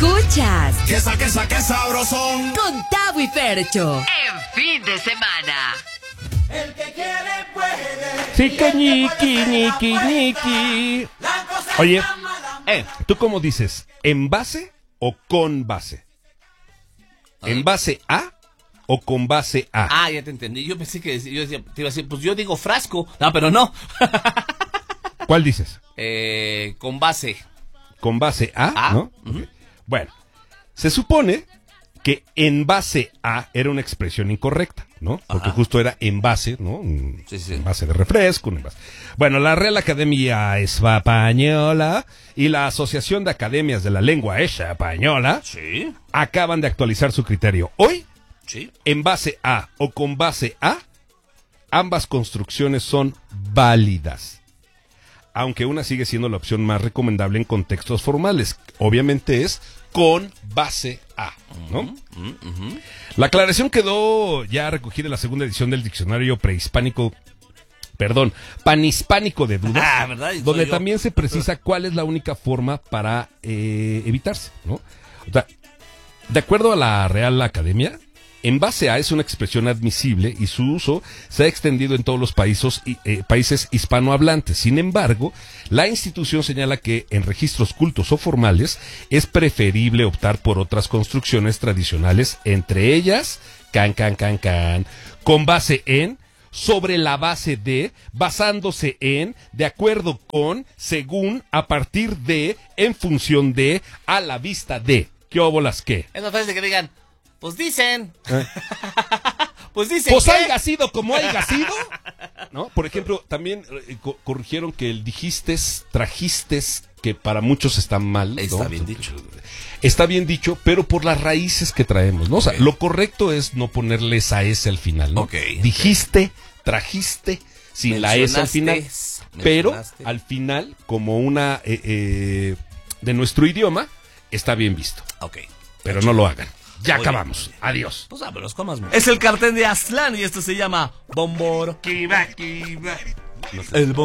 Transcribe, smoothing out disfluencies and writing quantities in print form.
Escuchas ¡Qué sabrosón! con Tavo y Fercho en fin de semana. El que quiere puede. Sí, que ñiqui. Oye, ¿tú cómo dices? ¿En base o con base? ¿En base a o con base a? Ah, ya te entendí. Yo pensé que yo decía, te iba a decir, pues yo digo frasco. No, pero no. ¿Cuál dices? Con base. Con base a, A, ¿no? ujú. Ok. Bueno, se supone que en base a era una expresión incorrecta, ¿no? Porque Ajá. justo era en base, ¿no? Sí, sí. En base de refresco, un envase. Bueno, la Real Academia Española y la Asociación de Academias de la Lengua Española Sí, acaban de actualizar su criterio. Hoy, sí. en base a o con base a, ambas construcciones son válidas. Aunque una sigue siendo la opción más recomendable en contextos formales. Obviamente es con base a, ¿no? La aclaración quedó ya recogida en la segunda edición del diccionario panhispánico de dudas, Ah, ¿verdad? Y donde soy yo. también se precisa cuál es la única forma para evitarse, ¿no? O sea, de acuerdo a la Real Academia, en base a es una expresión admisible y su uso se ha extendido en todos los países hispanohablantes. Sin embargo, la institución señala que en registros cultos o formales es preferible optar por otras construcciones tradicionales, entre ellas con base en, sobre la base de, basándose en, de acuerdo con, según, a partir de, en función de, a la vista de. ¿Qué óbolas qué? Es más fácil que digan, pues dicen. Pues dicen Pues que... haya sido como haya sido, ¿no? Por ejemplo, también corrigieron que el dijistes, trajistes, que para muchos está mal, ¿no? Está bien dicho. Está bien dicho, pero por las raíces que traemos, ¿no? O sea, Ok. lo correcto es no ponerle esa S al final, ¿no? Ok, ok. Dijiste, trajiste, sin la S al final. Pero Mencionaste. al final, como una de nuestro idioma, está bien visto. Ok. Pero no lo hagan. Ya Muy bien. acabamos. Adiós. Pues vámonos, comas. Es el cartel de Aztlán y esto se llama Bomboro. Kiba. El